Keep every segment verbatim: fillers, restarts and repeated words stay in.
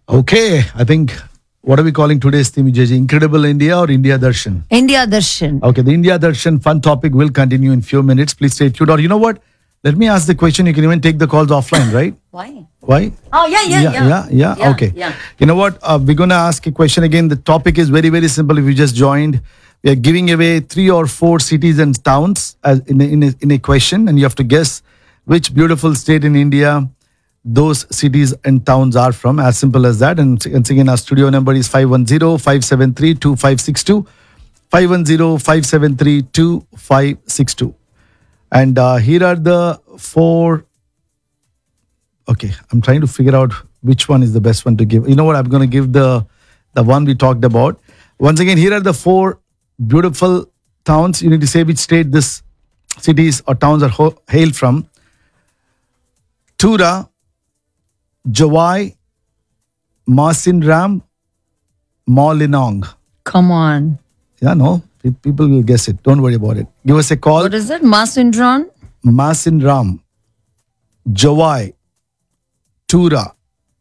Okay, I think, what are we calling today's theme, Vijay? Incredible India or India Darshan? India Darshan. Okay, the India Darshan fun topic will continue in few minutes. Please stay tuned. Or you know what? Let me ask the question. You can even take the calls offline, right? Why? Why? Oh, yeah, yeah, yeah. Yeah, yeah. yeah? Yeah, Okay. yeah. You know what? Uh, we're going to ask a question again. The topic is very, very simple. If you just joined, we are giving away three or four cities and towns as in a, in a, in a question, and you have to guess which beautiful state in India those cities and towns are from. As simple as that. And once again, our studio number is five one zero, five seven three, two five six two. five one zero, five seven three, two five six two. And uh, here are the four. Okay, I'm trying to figure out which one is the best one to give. You know what? I'm going to give the the one we talked about. Once again, here are the four beautiful towns. You need to say which state this cities or towns are ho- hailed from. Tura, Jawai, Masinram, Mawlynnong. Come on. Yeah, no, pe- people will guess it. Don't worry about it. Give us a call. What is it? Masindran? Masinram, Jawai, Tura,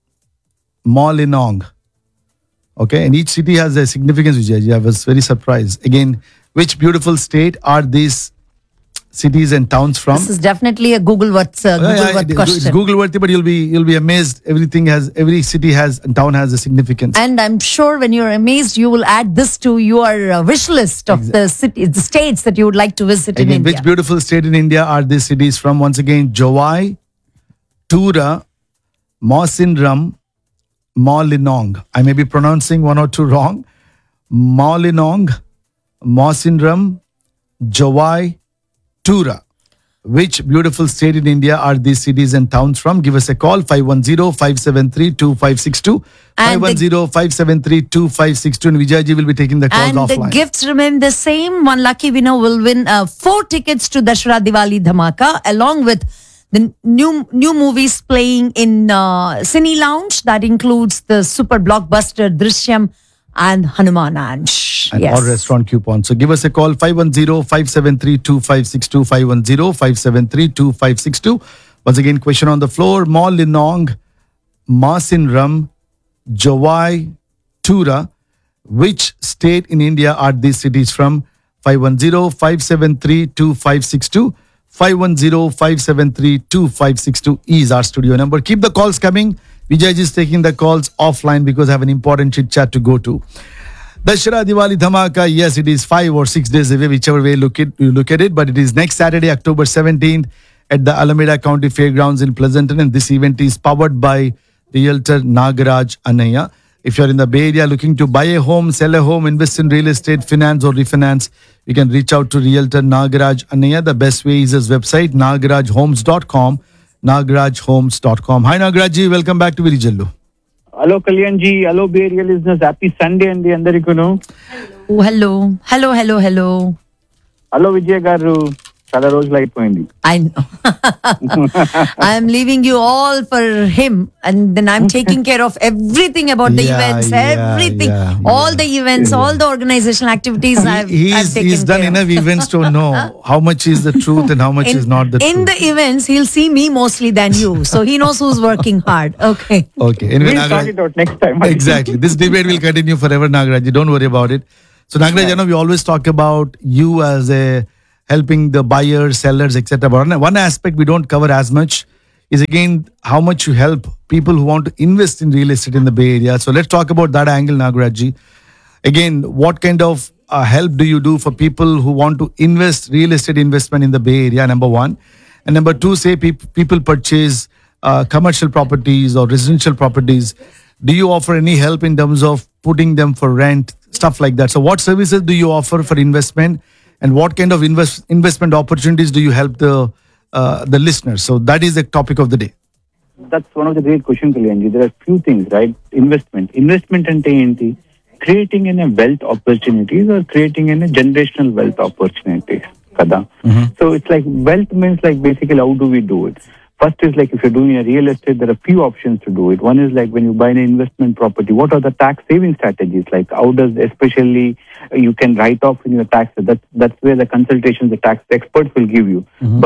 Mawlynnong. Okay, and each city has a significance, Vijay. I was very surprised. Again, which beautiful state are these cities and towns from? This is definitely a Google what's uh, Google Yeah, yeah, what it- question. It's Google worthy, but you'll be you'll be amazed. Everything has every city has and town has a significance. And I'm sure when you're amazed, you will add this to your uh, wish list of the cities, the states that you would like to visit in Again, India. which beautiful state in India are these cities from? Once again, Jawai, Tura, Masinram, Mawlynnong. I may be pronouncing one or two wrong. Mawlynnong, Masinram, Jawai, Tura. Which beautiful state in India are these cities and towns from? Give us a call, five one zero, five seven three, two five six two, And five one zero, five seven three, two five six two, and Vijayji will be taking the calls And offline. the gifts remain the same. One lucky winner will win uh, four tickets to Dashra Diwali Dhamaka, along with the new new movies playing in uh, Cine Lounge. That includes the super blockbuster Drishyam and Hanuman Ansh. And Yes. all restaurant coupons. So give us a call, five one zero, five seven three, two five six two, five one zero, five seven three, two five six two. Once again, question on the floor. Mawlynnong, Masinram, Jawai, Tura. Which state in India are these cities from? five one zero, five seven three, two five six two. five one zero, five seven three, two five six two is our studio number. Keep the calls coming. Vijay is taking the calls offline because I have an important chit chat to go to. Dashra Diwali Dhamaka, yes, it is five or six days away, whichever way look it, you look at it, but it is next Saturday, October seventeenth at the Alameda County Fairgrounds in Pleasanton, and this event is powered by Realtor Nagaraj Anaya. If you're in the Bay Area looking to buy a home, sell a home, invest in real estate, finance or refinance, you can reach out to Realtor Nagaraj Anaya. The best way is his website, nagaraj homes dot com, nagaraj homes dot com. Hi Nagaraj, welcome back to Virijallu. Hello Kalyan G hello బేరియల్ listeners happy Sunday అండి అందరికీను Oh, hello. Hello, hello, hello. Hello Vijay గారు చాలా రోజులు అయిపోయింది I know. I am leaving you all for him, and then I'm taking care of everything about the Yeah, events, yeah, everything, yeah, all yeah. the events, all the organizational activities. I've, He- I've he's, taken he's done care enough of. events to know how much is the truth and how much In, is not the in truth. the events, he'll see me mostly than you, so he knows who's working hard. Okay. Okay. Anyway, We'll Nagaraj, sort it out next time. exactly. This debate will continue forever, Nagaraj. Don't worry about it. So, Nagaraj, I know we always talk about you as a helping the buyers, sellers, et cetera. But one- one aspect we don't cover as much is again how much you help people who want to invest in real estate in the Bay Area. So let's talk about that angle, Nagaraj. Again, what kind of uh, help do you do for people who want to invest real estate investment in the Bay Area? Number one, and number two, say peop- people purchase uh, commercial properties or residential properties. Do you offer any help in terms of putting them for rent, stuff like that? So, what services do you offer for investment, and what kind of invest investment opportunities do you help the uh, the listeners? So, that is the topic of the day. That's one of the great questions, Kalyan ji. There are few things, right? Investment. Investment ante enti? Creating in a wealth opportunities or creating in a generational wealth opportunities. Kada. So it's like wealth means like basically how do we do it? First is like if you're doing a real estate, there are few options to do it. One is like when you buy an investment property, what are the tax saving strategies? Like how does especially you can write off in your taxes? That's that's where the consultations the tax experts will give you. But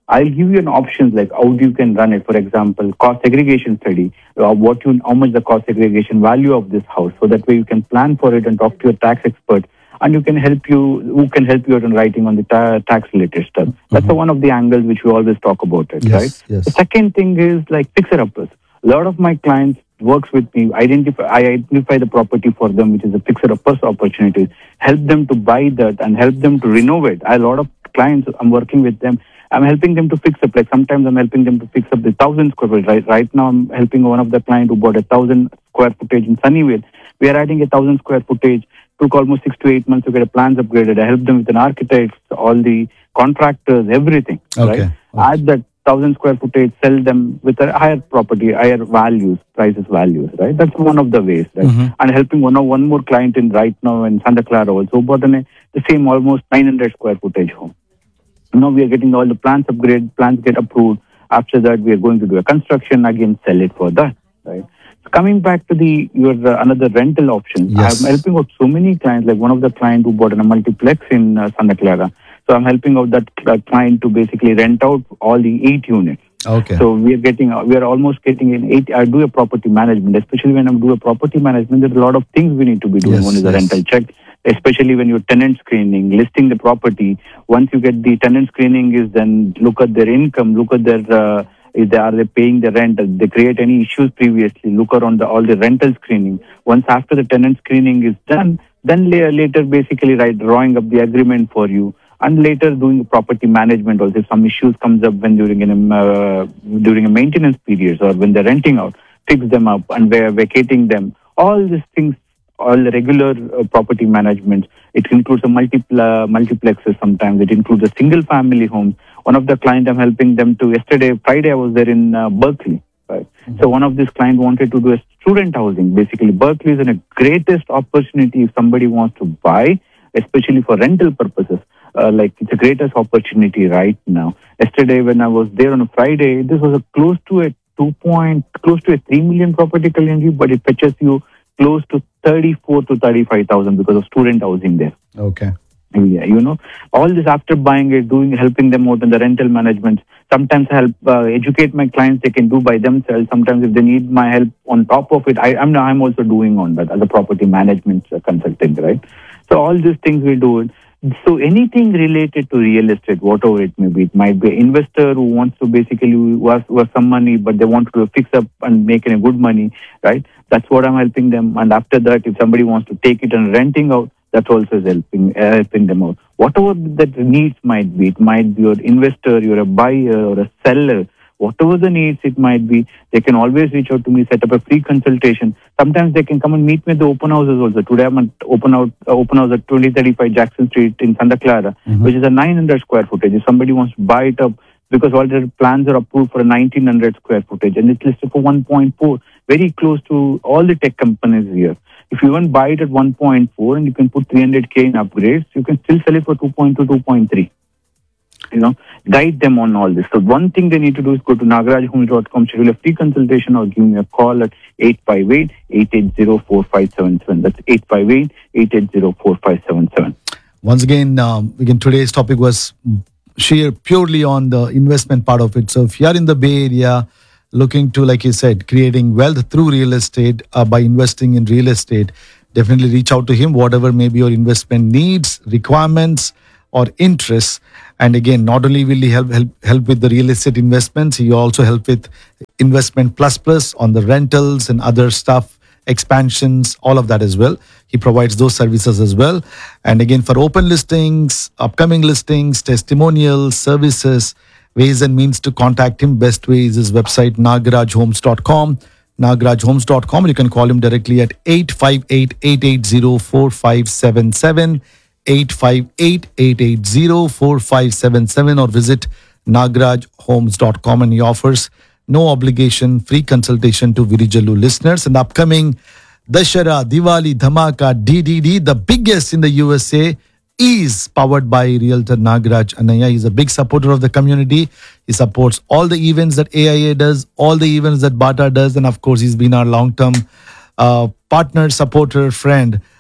I'll give you an options like how you can run it. For example, cost segregation study, uh, what you, how much the cost segregation value of this house. So that way you can plan for it and talk to your tax expert, and you can help you, who can help you out in writing on the ta- tax related stuff. That's the one of the angles which we always talk about it, Yes, right? yes. The second thing is like fixer-uppers. A lot of my clients works with me. Identify, I identify the property for them, which is a fixer-uppers opportunity. Help them to buy that and help them to renovate. I, a lot of clients, I'm working with them. I'm helping them to fix up. Like sometimes I'm helping them to fix up the thousand square foot. Right, right now I'm helping one of the client who bought a thousand square footage in Sunnyvale. We are adding a thousand square footage. Took almost six to eight months to get a plans upgraded. I helped them with an architect, all the contractors, everything. Okay, Right? okay. Add that thousand square footage, sell them with a higher property, higher values, prices, values. Right? That's one of the ways. Right? Mhm. And helping one one more client in right now in Santa Clara also bought an, the same almost nine hundred square footage home. Now we are getting all the plans upgrade, plans get approved. After that, we are going to do a construction again, sell it for that. Right. So coming back to the your uh, another rental option, Yes. I'm helping out so many clients. Like one of the client who bought in a multiplex in uh, Santa Clara. So I'm helping out that uh, client to basically rent out all the eight units. Okay. So we are getting, uh, we are almost getting in eight. I do a property management, especially when I do a property management. There's a lot of things we need to be doing. Yes, One is the yes. rental check, especially when you're tenant screening, listing the property. Once you get the tenant screening, is then look at their income, look at their uh, if they are they paying the rent, they create any issues previously. Look around the, all the rental screening. Once after the tenant screening is done, then la- later basically right drawing up the agreement for you. And later doing property management also. If some issues comes up when during an, uh, during a maintenance period or when they're renting out, fix them up and we're vacating them. All these things, all the regular uh, property management. It includes a multipl- uh, multiplexes sometimes. It includes a single family home. One of the client I'm helping them to, yesterday, Friday, I was there in uh, Berkeley. Right? So one of these clients wanted to do a student housing. Basically, Berkeley is a greatest opportunity if somebody wants to buy, especially for rental purposes. Uh, like it's the greatest opportunity right now. Yesterday, when I was there on a Friday, this was a close to a two point, close to a three million property, Kalyanji, but it fetches you close to thirty-four to thirty-five thousand because of student housing there. Okay. Yeah, you know, all this after buying it, doing, helping them out in the rental management. Sometimes I help uh, educate my clients. They can do by themselves. Sometimes if they need my help on top of it, I, I'm I'm also doing on that as a property management uh, consultant, right? So all these things we do it. So anything related to real estate, whatever it may be, it might be an investor who wants to basically was was some money, but they want to fix up and make a good money, right? That's what I'm helping them. And after that, if somebody wants to take it and renting out, that also is helping uh, helping them out. Whatever that needs might be, it might be your investor, you're a buyer or a seller. Whatever the needs it might be, they can always reach out to me, set up a free consultation. Sometimes they can come and meet me at the open houses also. Today I'm at open, out, uh, open house at twenty thirty-five Jackson Street in Santa Clara, Mhm. which is a nine hundred square footage. If somebody wants to buy it up, because all their plans are approved for a nineteen hundred square footage and it's listed for one point four, very close to all the tech companies here. If you even buy it at one point four and you can put three hundred K in upgrades, you can still sell it for two point two, two point three. You know, guide them on all this. So one thing they need to do is go to nagaraj homes dot com, schedule a free consultation or give me a call at eight five eight, eight eight zero, four five seven seven. That's eight five eight, eight eight zero, four five seven seven. Once again, um, again, today's topic was sheer purely on the investment part of it. So if you are in the Bay Area, looking to, like you said, creating wealth through real estate uh, by investing in real estate, definitely reach out to him, whatever may be your investment needs, requirements, or interests. And again, not only will he help help help with the real estate investments, he also help with investment plus plus on the rentals and other stuff, expansions, all of that as well. He provides those services as well. And again, for open listings, upcoming listings, testimonials, services, ways and means to contact him, best way is his website, nagaraj homes dot com. nagaraj homes dot com. You can call him directly at eight five eight, eight eight zero, four five seven seven, eight five eight, eight eight zero, four five seven seven, or visit nagaraj homes dot com, and he offers no obligation free consultation to Virijalu listeners. And the upcoming Dashara Diwali Dhamaka D D D, the biggest in the U S A, is powered by Realtor Nagaraj Annaya. He's a big supporter of the community. He supports all the events that A I A does, all the events that Bata does, and of course, he's been our long-term uh, partner, supporter, friend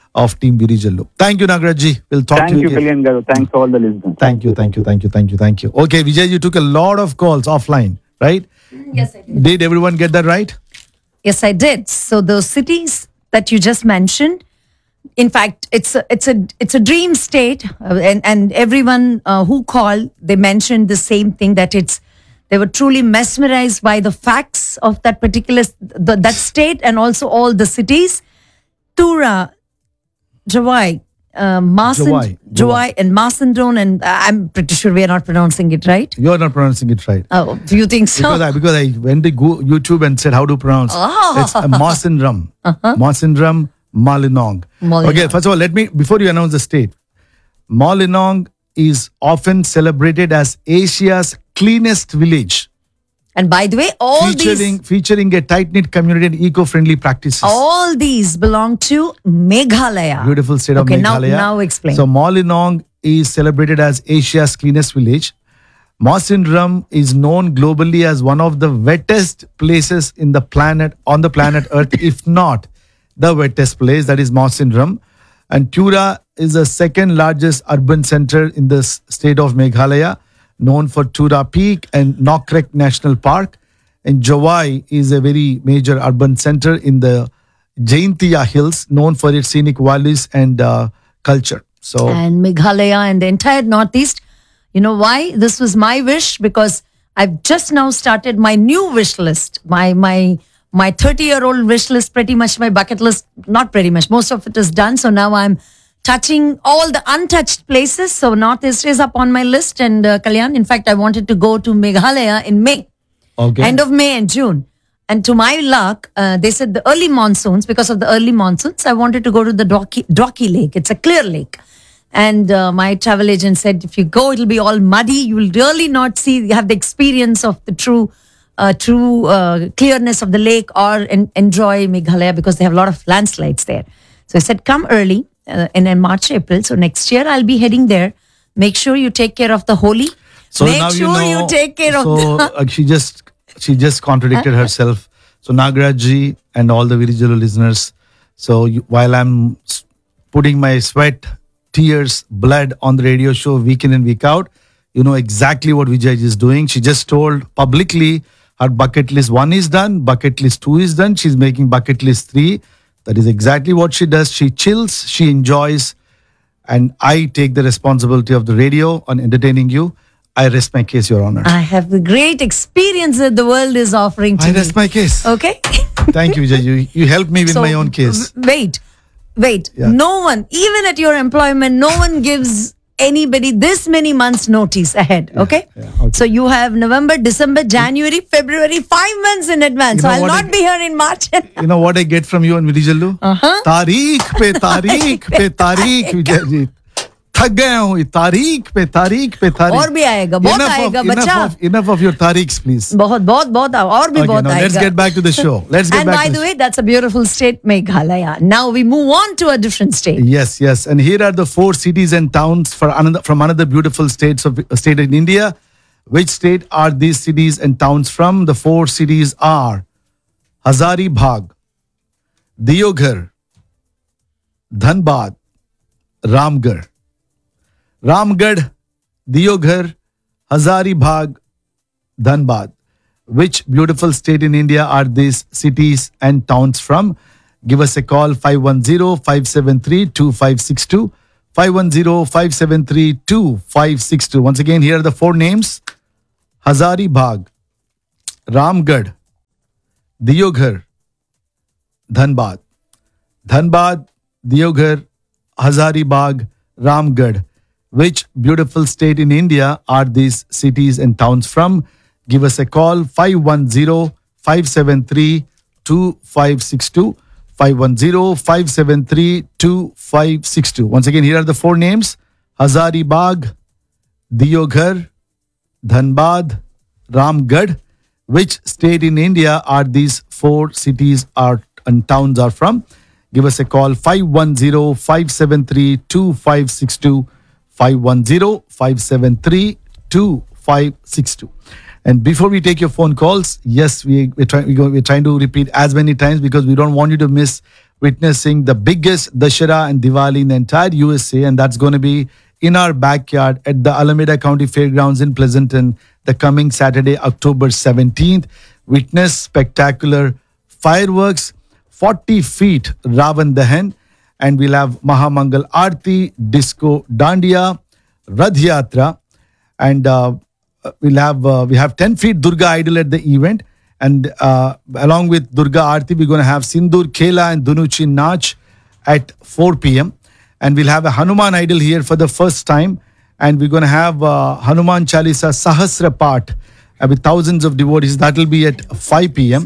of Team Virijallu. Thank you, Nagaraj. We'll talk Thank to you you, again. Kalyan Garu. Thanks to all the listeners. Thank you, thank you, thank you, thank you, thank you. Okay, Vijay, you took a lot of calls offline, right? Yes, I did. Did everyone get that right? Yes, I did. So those cities that you just mentioned, in fact, it's a, it's a it's a dream state, uh, and and everyone uh, who called, they mentioned the same thing, that it's they were truly mesmerized by the facts of that particular the, that state, and also all the cities. Tura, Jawai, uh, Masin, Jawai, Jawai, and Masindron, and uh, I'm pretty sure we are not pronouncing it right. You're not pronouncing it right. Oh, do you think so? Because I, because I went to go YouTube and said how to pronounce. Oh. It's a Masindram. Masindram Malinong. Malinong. Okay, first of all, let me, before you announce the state, Malinong is often celebrated as Asia's cleanest village, And by the way, all featuring, these featuring a tight-knit community and eco-friendly practices. all these belong to Meghalaya. Beautiful state of okay, Meghalaya. Now, now explain. So Malinong is celebrated as Asia's cleanest village. Masindram is known globally as one of the wettest places in the planet, on the planet Earth, if not the wettest place, that is Masindram. And Tura is the second largest urban center in the s- state of Meghalaya, known for Tura Peak and Nokrek National Park. And Jawai is a very major urban center in the Jaintia Hills, known for its scenic valleys and uh, culture. So, and Meghalaya and the entire Northeast. You know why? This was my wish, because I've just now started my new wish list. My my my thirty-year-old wish list, pretty much my bucket list, not pretty much. Most of it is done. So now I'm touching all the untouched places. So Northeast is up on my list. And uh, Kalyan, in fact, I wanted to go to Meghalaya in May. okay. End of May and June. And to my luck, uh, they said the early monsoons, because of the early monsoons, I wanted to go to the Dwaki, Dwaki Lake. It's a clear lake. And uh, my travel agent said, if you go, it'll be all muddy. You will really not see, have the experience of the true, uh, true uh, clearness of the lake, or en- enjoy Meghalaya, because they have a lot of landslides there. So I said, come early uh, in, in March, April. So next year I'll be heading there. Make sure you take care of the Holi. So Make now sure you, know, you take care so, of the... uh, she just she just contradicted herself. So Nagaraj and all the Virijallu listeners. So you, while I'm s- putting my sweat, tears, blood on the radio show week in and week out, you know exactly what Vijay is doing. She just told publicly her bucket list one is done, bucket list two is done. She's making bucket list three. That is exactly what she does. She chills, she enjoys, and I take the responsibility of the radio on entertaining you. I rest my case, Your Honor. I have the great experience that the world is offering to I me. rest my case. Okay? Thank you, Vijay. You, you helped me win So, my own case. w- Wait, wait. Yeah. No one, even at your employment, no one gives anybody this many months notice ahead. Okay? yeah, okay. So you have November, December, January, February, five months in advance. You So know I'll what not I- be here in March. You know what I get from you and Virijallu? Uh-huh. तारीख पे तारीख पे तारीख विजय जी थक गया हूँ ये तारीख पे तारीख पे तारीख और भी आएगा, बहुत Enough आएगा, of, बच्चा। enough of, enough of your tarikhs, please. बहुत बहुत बहुत और भी Okay, बहुत now आएगा. let's get back to the show. Let's get And back by to the the way, that's a beautiful state, Meghalaya. Now we move on to a different state. Yes, yes. And here are the four cities and towns for another, from another beautiful states of state in India. Which state are these cities and towns from? The four cities are Hazaribagh, Deoghar, Dhanbad, Ramgarh. Ramgarh, Deoghar, Hazaribagh, Dhanbad. Which beautiful state in India are these cities and towns from? Give us a call five one zero, five seven three, two five six two. five one zero, five seven three, two five six two. Once again, here are the four names. Hazaribagh, Ramgarh, Deoghar, Dhanbad. Dhanbad, Deoghar, Hazaribagh, Ramgarh. Which beautiful state in India are these cities and towns from? Give us a call five one zero, five seven three, two five six two. five one zero, five seven three, two five six two. Once again, here are the four names. Hazaribagh, Deoghar, Dhanbad, Ramgarh. Which state in India are these four cities are and towns are from? Give us a call five one zero, five seven three, two five six two. five one zero, five seven three, two five six two. And before we take your phone calls, yes, we, we're, try, we go, we're trying to repeat as many times because we don't want you to miss witnessing the biggest Dashera and Diwali in the entire U S A, and that's going to be in our backyard at the Alameda County Fairgrounds in Pleasanton the coming Saturday, October seventeenth. Witness spectacular fireworks, forty feet Ravan Dahan, and we'll have Mahamangal Aarti, Disco Dandiya, Radh Yatra, and uh, we'll have uh, we have ten feet Durga idol at the event, and uh, along with Durga Aarti, we're going to have Sindur Khela and Dunuchi Nach at four p.m. and we'll have a Hanuman idol here for the first time, and we're going to have uh, Hanuman Chalisa Sahasra Part uh, with thousands of devotees. That will be at five p.m.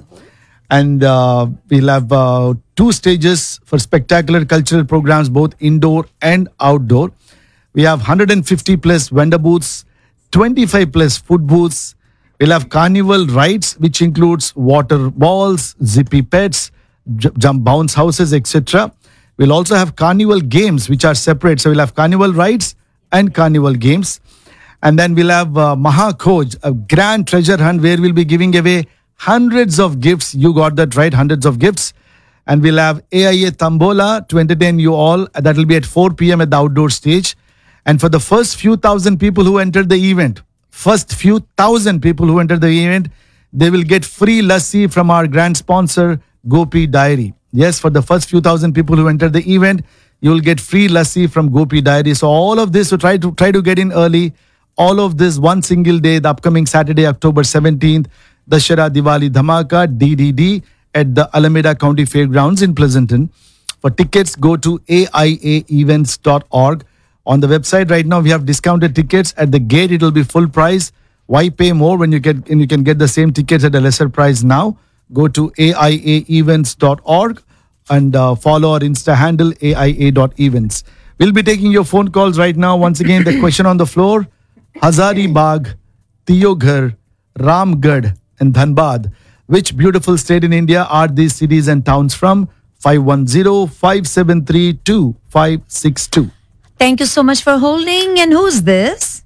And uh, we'll have uh, two stages for spectacular cultural programs, both indoor and outdoor. We have one hundred fifty plus vendor booths, twenty-five plus food booths. We'll have carnival rides, which includes water balls, zippy pets, j- jump bounce houses, et cetera. We'll also have carnival games, which are separate. So we'll have carnival rides and carnival games. And then we'll have uh, Maha Khoj, a grand treasure hunt where we'll be giving away hundreds of gifts. You got that right, hundreds of gifts. And we'll have A I A Tambola to entertain you all. That will be at four p.m. at the outdoor stage. And for the first few thousand people who entered the event, first few thousand people who entered the event, they will get free lassi from our grand sponsor, Gopi Dairy. Yes, for the first few thousand people who enter the event, you will get free lassi from Gopi Dairy. So all of this, so try to try to get in early. All of this one single day, the upcoming Saturday, October seventeenth, Dashera Diwali Dhamaka, D D D, at the Alameda County Fairgrounds in Pleasanton. For tickets, go to A I A events dot org. On the website right now, we have discounted tickets. At the gate, it will be full price. Why pay more when you get and you can get the same tickets at a lesser price now? Go to A I A events dot org and uh, follow our Insta handle A I A dot events. We'll be taking your phone calls right now. Once again, the question on the floor: Hazari Bagh, Tioghar, Ramgarh, and Dhanbad. Which beautiful state in India are these cities and towns from? five one zero, five seven three, two five six two. Thank you so much for holding. And who's this?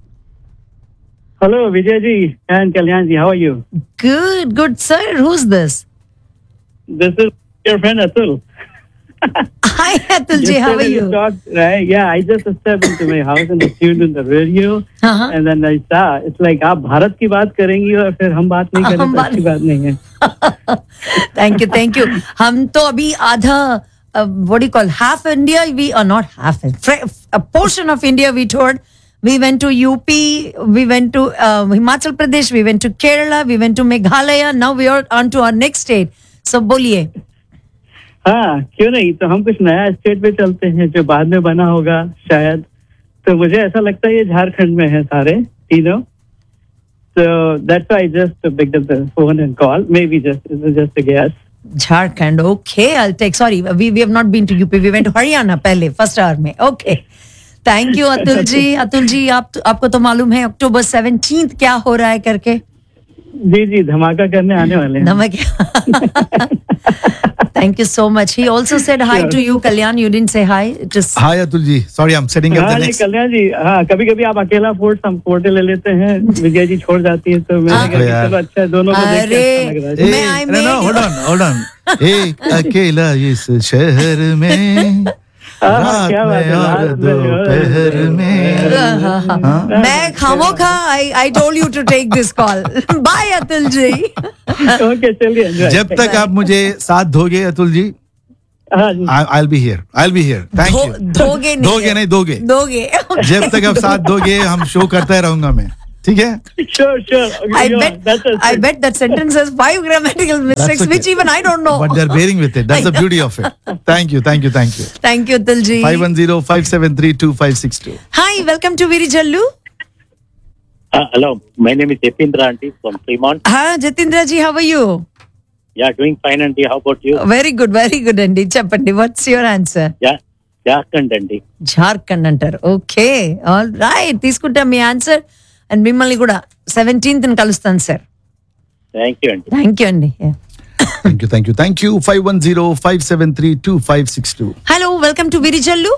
Hello, Vijay ji and Kalyan ji. How are you? Good, good, sir. Who's this? This is your friend Atul. Hi, Atulji. How are Yesterday we you? talked, right? Yeah, I just stepped into my house and I tuned in the radio, Uh-huh. and then I saw it's like आप भारत की बात करेंगी और फिर हम बात नहीं करें हम तो बात- अच्छी बात नहीं है. Thank you, thank you. हम तो अभी आधा, uh, what do you call, half India, we are not half, a portion of India we toured. We went to U P, we went to uh, Himachal Pradesh, we went to Kerala, we went to Meghalaya. Now we are on to our next state. So बोलिए. हाँ, क्यों नहीं? तो हम कुछ नया state पे चलते हैं जो बाद में बना होगा शायद. तो मुझे ऐसा लगता है ये झारखंड में है सारे तीनों. So that's why I just picked up the phone and called. Maybe just it was just a guess. Jharkhand, okay, I'll take. Sorry, we we have not been to U P. We went to Haryana पहले first hour में. Okay, thank you Atul ji. Atul ji, आप आपको तो मालूम है अक्टूबर seventeenth क्या हो रहा है करके? जी जी, धमाका करने आने वाले हैं. नमक. Thank you so much. He also said hi to you, Kalyan. You didn't say hi. Just Hi Atul ji. Sorry, I'm setting up हाँ the जी, next. कल्याण जी. हाँ, कभी कभी आप अकेला फोर्ट हम फोर्टे ले लेते हैं. विजय जी छोड़ जाती है तो मैंने कहा कि यार। चलो अच्छा है, दोनों को देख के अच्छा लग रहा है. May I no, no, make- hold on, hold on. एक अकेला इस शहर में, हाँ, रात क्या बात में है, और रात में और- दोपहर में. मैं खामोखा. I I told you to take this call. Bye, Atul ji. Okay, चलिए enjoy. जब तक आप मुझे साथ दोगे अतुल जी, हाँ जी. I- I'll be here. I'll be here. Thank धो- you. धोगे नहीं. दोगे नहीं, दोगे. दोगे. Okay. जब तक आप साथ दोगे, हम शो करता रहूंगा मैं. ठीक है? Sure, sure. I Yeah, bet that's a- I bet that sentence has five grammatical mistakes, okay. which even I don't know. But they're bearing with it. That's the beauty of it. Thank you, thank you, thank you. Thank you, Atul ji. five one zero, five seven three, two five six two. Hi, welcome to Viri Jallu. Uh, hello, my name is Jitendra Aunty from Fremont. Hi, Jitendra ji, how are you? Yeah, doing fine, Aunty. How about you? Very good, very good, Andy. Chappandi, what's your answer? Yeah, Jharkhand, Aunty. Jharkhand అంటారు. Okay, all right. తీసుకుంటా మీ answer. And మిమ్మల్ని కూడా seventeenth ని కలుస్తాను sir. Thank you, Aunty. Thank you అండి. Thank you, thank you, thank you. five one zero, five seven three, two five six two. Hello, welcome to Viri Jallu.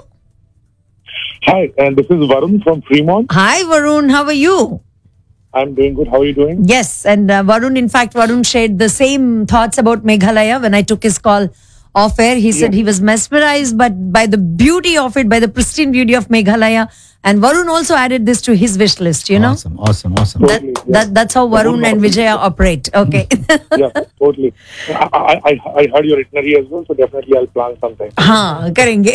Hi, and this is Varun from Fremont. Hi, Varun. How are you? I'm doing good. How are you doing? Yes, and uh, Varun, in fact, Varun shared the same thoughts about Meghalaya when I took his call off air. He said he was mesmerized but by the beauty of it, by the pristine beauty of Meghalaya. And Varun also added this to his wish list, you know. Awesome, awesome, awesome. That, that That's how Varun and Vijaya operate. Okay. Yeah, totally. I, I, I heard your itinerary as well, so definitely I'll plan sometime. हाँ करेंगे.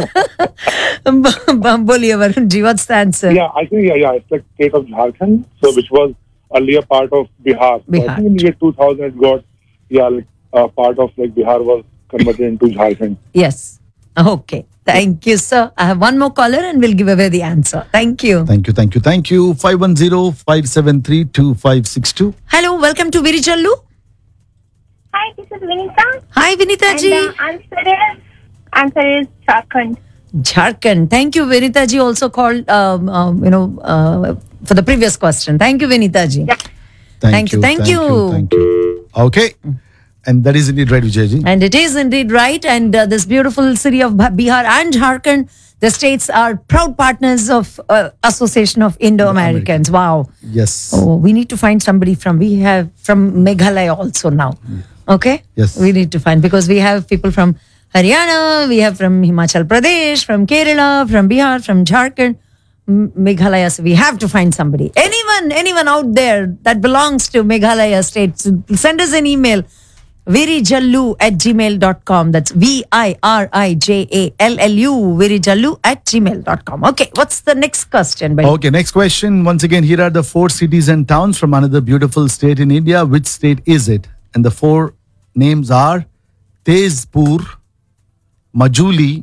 बोलिए Varun ji, what's the answer? Yeah, I think, yeah, yeah, it's like state of Jharkhand, so which was earlier part of Bihar. So Bihar. I think in the year two thousand it got, yeah, like uh, part of like Bihar was converted into Jharkhand. Yes. Okay. Thank you, sir. I have one more caller and we'll give away the answer. Thank you. Thank you, thank you, thank you. five one zero, five seven three, two five six two. Hello, welcome to Virijallu. Hi, this is Vinita. Hi, Vinita And ji. the answer is, answer is Jharkhand. Jharkhand. Thank you, Vinita ji. Also called, um, um, you know, uh, for the previous question. Thank you, Vinita ji. Yeah. Thank you, thank you. Thank you. Okay. And that is indeed right, Vijay. And it is indeed right. And uh, this beautiful city of Bha- Bihar and Jharkhand, the states are proud partners of uh, Association of Indo-Americans. Wow. Yes. Oh, we need to find somebody from, we have from Meghalaya also now. Okay? Yes. We need to find, because we have people from Haryana, we have from Himachal Pradesh, from Kerala, from Bihar, from Jharkhand, M- Meghalaya. So we have to find somebody. Anyone, anyone out there that belongs to Meghalaya state, send us an email. Virijallu at gmail dot com. That's V I R I J A L L U. Virijallu at gmail dot com. Okay, what's the next question? buddy? Okay, next question. Once again, here are the four cities and towns from another beautiful state in India. Which state is it? And the four names are Tezpur, Majuli,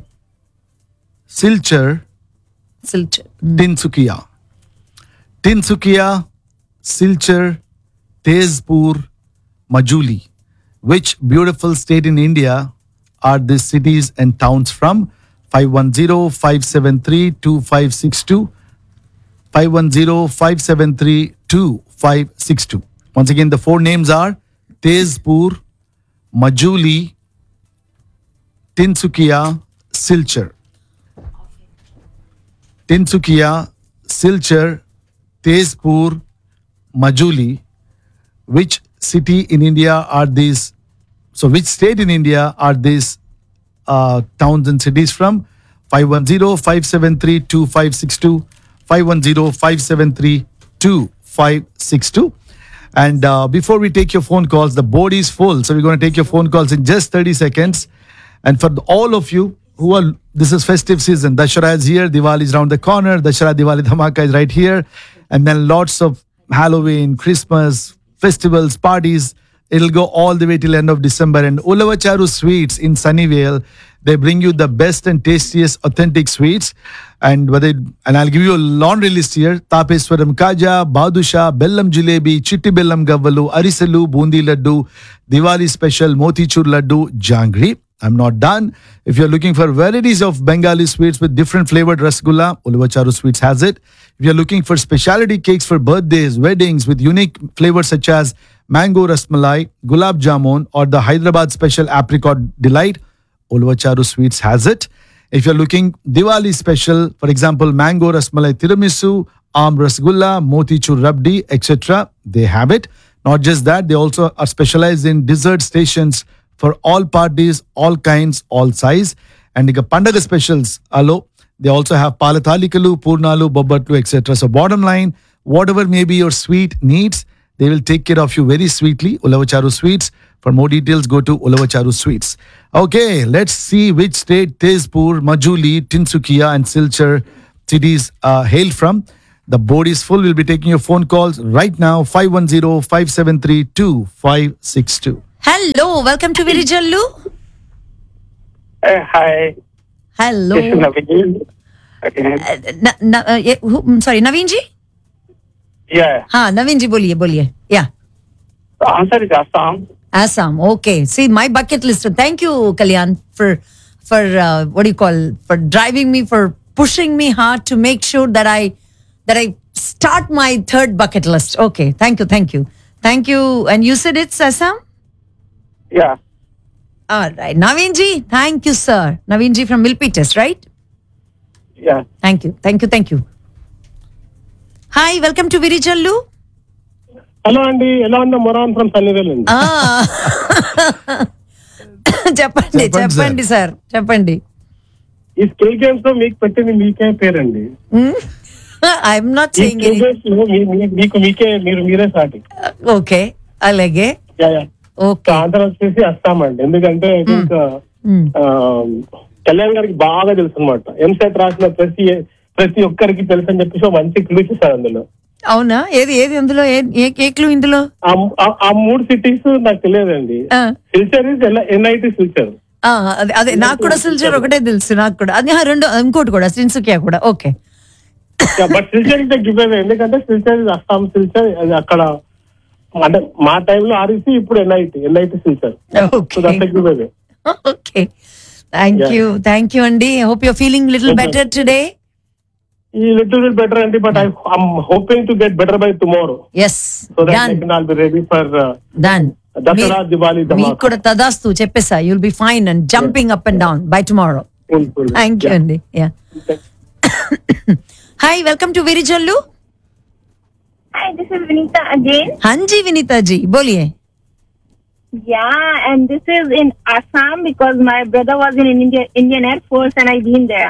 Silchar, Silchar. Tinsukia. Tinsukia, Silchar, Tezpur, Majuli. Which beautiful state in India are these cities and towns from? five one zero, five seven three, two five six two. five one zero, five seven three, two five six two. Once again, the four names are Tezpur, Majuli, Tinsukia, Silchar. Tinsukia, Silchar, Tezpur, Majuli. Which city in India are these? So, which state in India are these uh, towns and cities from? five one zero, five seven three, two five six two. five one zero, five seven three, two five six two. And uh, before we take your phone calls, the board is full. So, we're going to take your phone calls in just thirty seconds. And for all of you who are, this is festive season. Dashara is here. Diwali is around the corner. Dashara Diwali Dhamaka is right here. And then lots of Halloween, Christmas, festivals, parties. It'll go all the way till end of December. And Ulavacharu Sweets in Sunnyvale, they bring you the best and tastiest authentic sweets. And whether and I'll give you a laundry list here. Tapeswaram Kaja, Badusha, Bellam Jilebi, Chitti Bellam Gavvalu, Arisalu, Bundi Laddu, Diwali Special, Motichur Laddu, Jangri. I'm not done. If you're looking for varieties of Bengali sweets with different flavored rasgulla, Ulavacharu Sweets has it. If you're looking for specialty cakes for birthdays, weddings with unique flavors such as mango rasmalai, gulab jamun, or the Hyderabad special apricot delight, Ulavacharu Sweets has it. If you're looking Diwali special, for example, mango rasmalai tiramisu, aam rasgulla, motichur rabdi, et cetera, they have it. Not just that, they also are specialized in dessert stations for all parties, all kinds, all size. And the Pandaga specials, alo, they also have Palathalikalu, Purnalu, Babbatlu, et cetera. So bottom line, whatever may be your sweet needs, they will take care of you very sweetly. Ulavacharu Sweets. For more details, go to Ulavacharu Sweets. Okay, let's see which state Tezpur, Majuli, Tinsukia and Silchar cities uh, hail from. The board is full. We'll be taking your phone calls right now. five one zero, five seven three, two five six two. Hello, welcome to Virijallu. Uh, hi, Hello. this is Naveen. Okay. Uh, na, na, uh, yeah, who, mm, sorry, Naveen ji? Yeah, हाँ नवीन जी बोलिए बोलिए या the answer is Assam. Assam. Okay. See my bucket list. Thank you, Kalyan, for for uh, what do you call for driving me, for pushing me hard to make sure that I that I start my third bucket list. Okay. Thank you. Thank you. Thank you. And you said it's Assam? Yeah, All right. Naveen ji. Thank you, sir. Naveen ji from Milpitas, right? yeah. Thank you. Thank you. Thank you. Hi. Welcome to Virijallu. Hello, Andy. Hello, Moran from Sunnyvale. Ah. చెప్పండి చెప్పండి, చెప్పండి sir చెప్పండి. ఈ skill games లో మీకు పెట్టింది మీకే పేరండి. ఐఎమ్ నాట్ ఈ సేయింగ్ స్కిల్ గేమ్స్ లో మీ- మీ- మీకు మీకే మీరు మీరే సాటి. ఓకే అలాగే ఓకే. ఆన్సర్ వచ్చేసి అస్సాం అండి. ఎందుకంటే ఇంకా కళ్యాణ్ గారికి బాగా తెలుసు అనమాట. ఎంసెట్ రాసిన ప్రతి ప్రతి ఒక్కరికి తెలుసు అని చెప్పేసి ఒక మంచి క్లూస్ ఇస్తారు అందులో. అవునా? ఏది ఏది అందులో ఏ- ఏ ఏ క్లూ ఇందులో? ఆ- ఆ- ఆ మూడు సిటీస్ నాకు తెలియదండి. ఆ. Silchar is NIT Silchar. ఆ, అదే అదే నాకు కూడా సిల్చర్ ఒకటే తెలుసు నాకు కూడా. అది ఆ, రెండు ఇంకోటి కూడా టిన్సుకియా కూడా. Okay but Silchar is give away. ఎందుకంటే సిల్చర్ ఇస్ అస్సాం సిల్చర్. అది అక్కడ అంటే మా టైంలో ఆర్ఈసి, ఇప్పుడు NIT NIT Silchar. So that's give away. Okay thank you thank you అండి. Hope your feeling little better today. ఈ లిటిల్ బిట్ బెటర్ అండి, but I I'm hoping to get better by tomorrow. Yes so that done I can all be ready for done. Dasara Diwali మీకు ధమాకా. కూడా తదాస్తు చెప్పేసా. You'll be fine and jumping up and down by tomorrow. Thank you అండి. Yeah hi welcome to Virijallu. Hi, this is Vinita again. హాంజీ Vineeta G బోలియే. Yeah, and this is in Assam because my brother was in India, Indian Air Force and I've been there.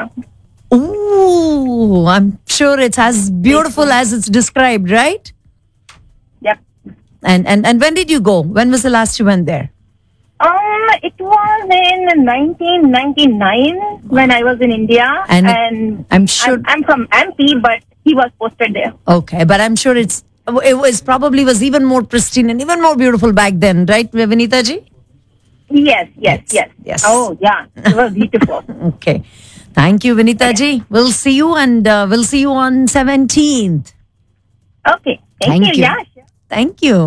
Ooh, I'm sure it's as beautiful as it's described, right? Yep. And and and when did you go? When was the last you went there? Um, it was in nineteen ninety-nine when I was in India, And and, I'm sure- I'm, I'm from M P, but he was posted there. Okay, but I'm sure it's it was probably was even more pristine and even more beautiful back then, right, Vinita ji? Yes, yes, yes. yes. Oh, yeah, it was beautiful. Okay, thank you, Vinita ji. We'll see you and uh, we'll see you on seventeenth. Okay, thank, Thank you. you. Yeah, sure. Thank you.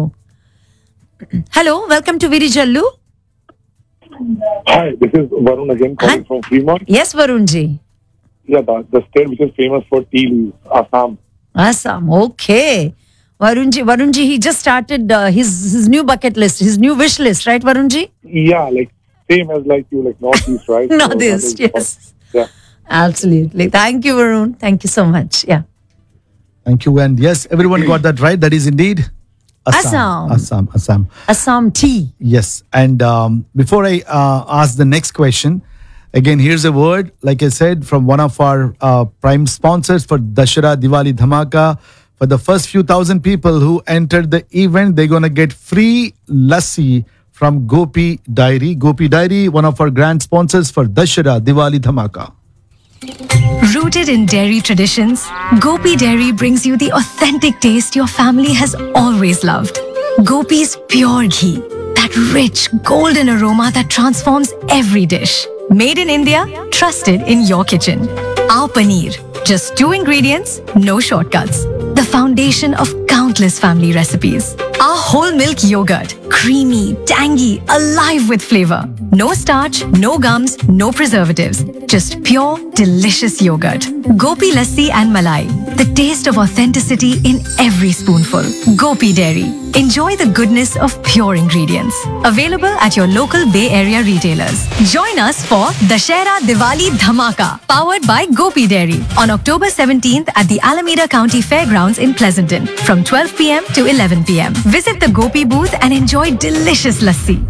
Hello, welcome to Virijallu. Hi, this is Varun again calling Hi. from Fremont. Yes, Varun ji. Yeah, the, the state which is famous for tea leaves, Assam. Assam. Okay. Varunji, Varunji, he just started uh, his his new bucket list, his new wish list, right, Varunji? Yeah, like same as like you, like Northeast, right? So Northeast, that is- yes. Yeah. Absolutely. Thank you, Varun. Thank you so much. Yeah. Thank you. And yes, everyone got that right. That is indeed Assam. Assam. Assam. Assam. Assam tea. Yes. And um, before I uh, ask the next question, again, here's a word, like I said, from one of our uh, prime sponsors for Dashara Diwali Dhamaka. For the first few thousand people who entered the event, they're going to get free lassi from Gopi Dairy. Gopi Dairy, one of our grand sponsors for Dashara Diwali Dhamaka. Rooted in dairy traditions, Gopi Dairy brings you the authentic taste your family has always loved. Gopi's pure ghee, that rich, golden aroma that transforms every dish. Made in India, trusted in your kitchen. Our paneer, just two ingredients, no shortcuts. The foundation of countless family recipes. Our whole milk yogurt, creamy, tangy, alive with flavor. No starch, no gums, no preservatives. Just pure, delicious yogurt. Gopi Lassi and Malai. The taste of authenticity in every spoonful. Gopi Dairy. Enjoy the goodness of pure ingredients. Available at your local Bay Area retailers. Join us for Dashera Diwali Dhamaka, powered by Gopi Dairy, on October seventeenth at the Alameda County Fairgrounds in Pleasanton from twelve p.m. to eleven p.m. Visit the Gopi booth and enjoy delicious lassi.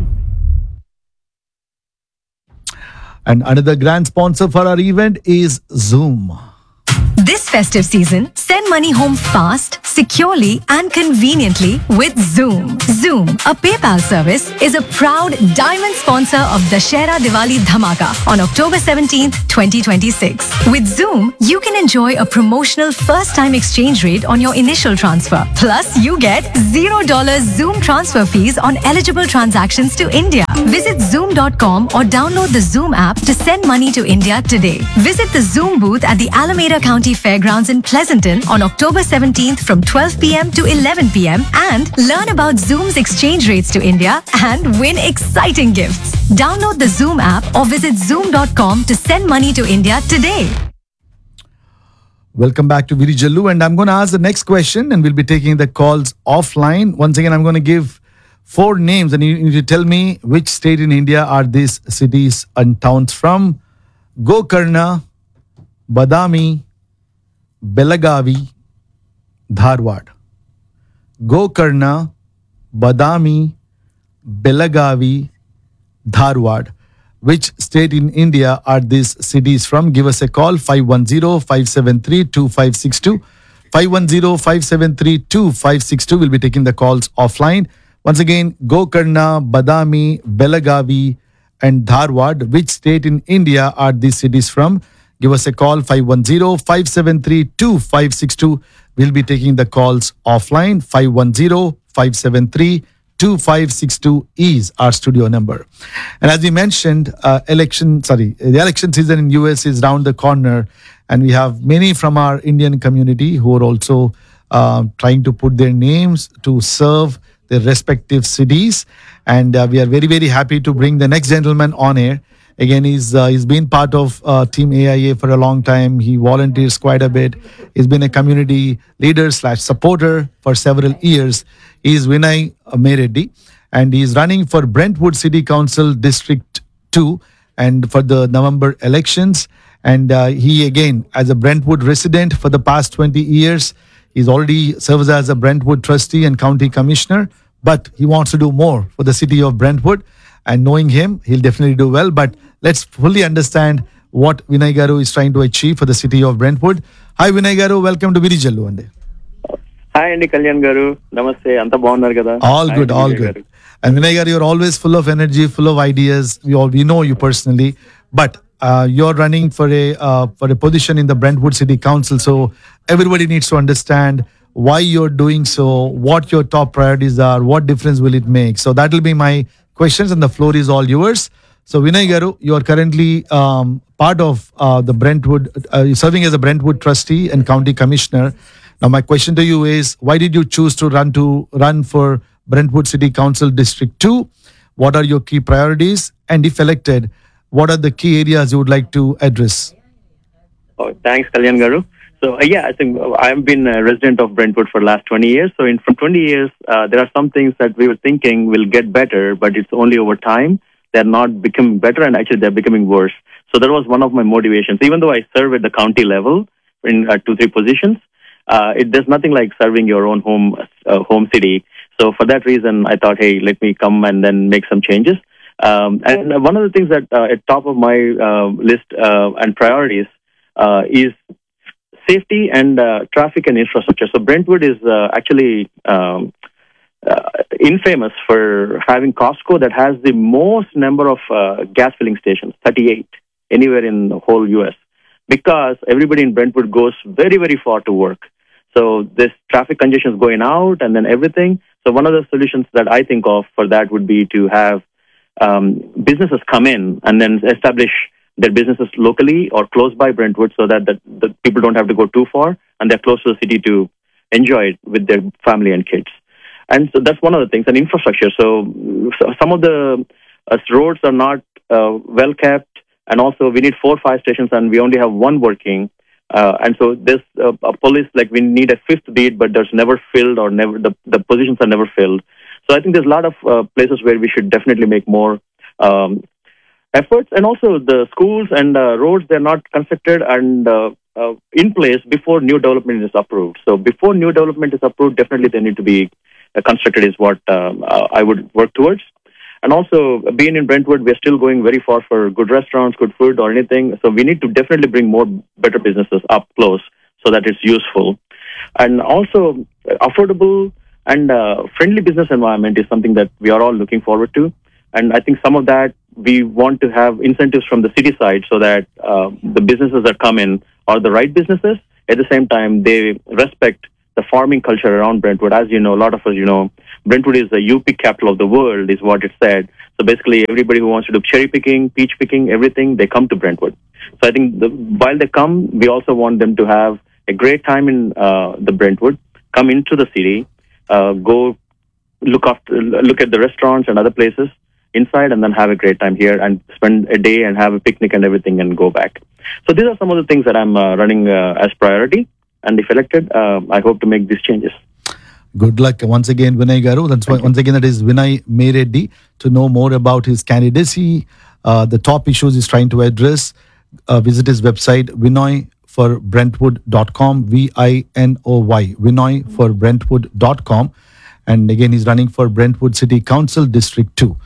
And another grand sponsor for our event is Zoom. This festive season, send money home fast, securely, and conveniently with Zoom. Zoom, a PayPal service, is a proud diamond sponsor of Dashera Diwali Dhamaka on October seventeenth, twenty twenty-six. With Zoom, you can enjoy a promotional first-time exchange rate on your initial transfer. Plus, you get zero dollars Zoom transfer fees on eligible transactions to India. Visit Zoom dot com or download the Zoom app to send money to India today. Visit the Zoom booth at the Alameda County Fairgrounds in Pleasanton on October seventeenth from twelve p.m. to eleven p.m. and learn about Zoom's exchange rates to India and win exciting gifts. Download the Zoom app or visit Zoom dot com to send money to India today. Welcome back to Virijallu, and I'm going to ask the next question, and we'll be taking the calls offline. Once again, I'm going to give four names, and you need to tell me which state in India are these cities and towns from. Gokarna, Badami, Belagavi, Dharwad. Gokarna, Badami, Belagavi, Dharwad. Which state in India are these cities from? Give us a call, five one zero, five seven three, two five six two. five one zero, five seven three, two five six two. We'll be taking the calls offline. Once again, Gokarna, Badami, Belagavi, and Dharwad. Which state in India are these cities from? Give us a call, five one zero, five seven three, two five six two. We'll be taking the calls offline. five one zero, five seven three, two five six two is our studio number. And as we mentioned, uh, election, sorry, the election season in U S is round the corner. And we have many from our Indian community who are also uh, trying to put their names to serve their respective cities. And uh, we are very, very happy to bring the next gentleman on air. Again, he's uh, he's been part of uh, Team A I A for a long time. He volunteers quite a bit. He's been a community leader slash supporter for several years. He is Vinay Mereddy, and he is running for Brentwood City Council District two and for the November elections. And uh, he, again, as a Brentwood resident for the past twenty years, he's already serves as a Brentwood trustee and county commissioner, but he wants to do more for the city of Brentwood. And knowing him, he'll definitely do well. But let's fully understand what Vinay Garu is trying to achieve for the city of Brentwood. Hi, Vinay Garu. Welcome to Virijallu Ande. Hi, Andy Kalyan Garu. Namaste. Anta bagunar kada? All Hi, good, all Vijay good. Garu. And Vinay Garu, you're always full of energy, full of ideas. We all we know you personally, but uh, you're running for a uh, for a position in the Brentwood City Council. So everybody needs to understand why you're doing so, what your top priorities are, what difference will it make. So that will be my questions, and the floor is all yours. So Vinay Garu, you are currently um, part of uh, the Brentwood, uh, serving as a Brentwood trustee and county commissioner. Now my question to you is, why did you choose to run to run for Brentwood City Council District two? What are your key priorities? And if elected, what are the key areas you would like to address? Oh, thanks, Kalyan Garu. So uh, yeah, I think uh, I've been a resident of Brentwood for the last twenty years. So in from twenty years, uh, there are some things that we were thinking will get better, but it's only over time. They're not becoming better, and actually they're becoming worse. So that was one of my motivations. Even though I serve at the county level in uh, two, three positions, uh, it, there's nothing like serving your own home uh, home city. So for that reason, I thought, hey, let me come and then make some changes. Um, and one of the things that uh, at top of my uh, list uh, and priorities uh, is safety and uh, traffic and infrastructure. So Brentwood is uh, actually um, uh, infamous for having Costco that has the most number of uh, gas filling stations, thirty-eight, anywhere in the whole U S, because everybody in Brentwood goes very, very far to work. So this traffic congestion is going out and then everything. So one of the solutions that I think of for that would be to have um, businesses come in and then establish their businesses locally or close by Brentwood, so that the, the people don't have to go too far and they're close to the city to enjoy it with their family and kids. And so that's one of the things. And infrastructure. So, so some of the uh, roads are not uh, well kept, and also we need four fire stations and we only have one working. Uh, and so there's uh, a police, like we need a fifth beat, but there's never filled or never the, the positions are never filled. So I think there's a lot of uh, places where we should definitely make more um, efforts. And also the schools and uh, roads, they're not constructed and uh, uh, in place before new development is approved. So before new development is approved, definitely they need to be uh, constructed is what um, uh, I would work towards. And also, being in Brentwood, we're still going very far for good restaurants, good food, or anything. So we need to definitely bring more better businesses up close so that it's useful. And also, affordable and uh, friendly business environment is something that we are all looking forward to. And I think some of that we want to have incentives from the city side so that uh, the businesses that come in are the right businesses. At the same time, they respect the farming culture around Brentwood. As you know, a lot of us, you know, Brentwood is the U P capital of the world, is what it said. So basically, everybody who wants to do cherry picking, peach picking, everything, they come to Brentwood. So I think the, while they come, we also want them to have a great time in uh, the Brentwood, come into the city, uh, go look after, look at the restaurants and other places inside, and then have a great time here and spend a day and have a picnic and everything and go back. So these are some of the things that I'm uh, running uh, as priority. And if elected, uh, I hope to make these changes. Good luck once again, Vinay Garu. That's why, once again, that is Vinay Mereddy. To know more about his candidacy, uh, the top issues he's trying to address, uh, visit his website, vinoy for brentwood dot com, V I N O Y, vinoy for brentwood dot com. And again, he's running for Brentwood City Council District two.